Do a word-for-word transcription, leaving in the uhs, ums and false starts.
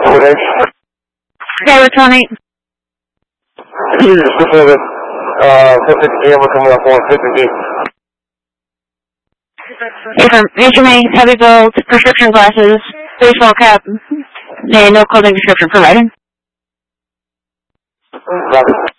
Okay. Taylor Tony. Prescription, uh, fifty camera coming up on fifty. Information, heavy build, prescription glasses, baseball cap, and no clothing description provided. Robert.